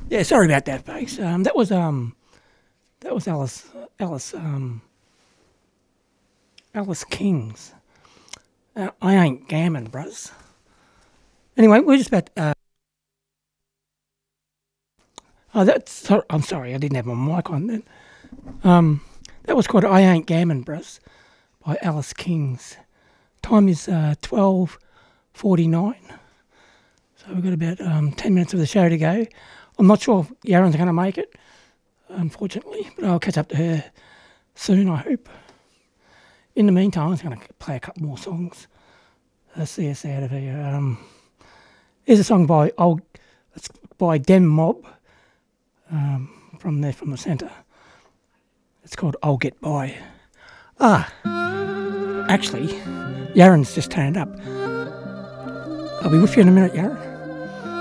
Yeah, sorry about that, folks. That was Alice Kings. I ain't gammon, bruz. Anyway, we're just about. I'm sorry, I didn't have my mic on then. That was called "I Ain't Gammon, Bruz" by Alice Kings. Time is 12:49. So we've got about 10 minutes of the show to go. I'm not sure if Yaron's going to make it, unfortunately, but I'll catch up to her soon, I hope. In the meantime, I'm just going to play a couple more songs. See us out of here. Here's a song by Dem Mob from the centre. It's called "I'll Get By." Actually, Yaron's just turned up. I'll be with you in a minute, Yaron.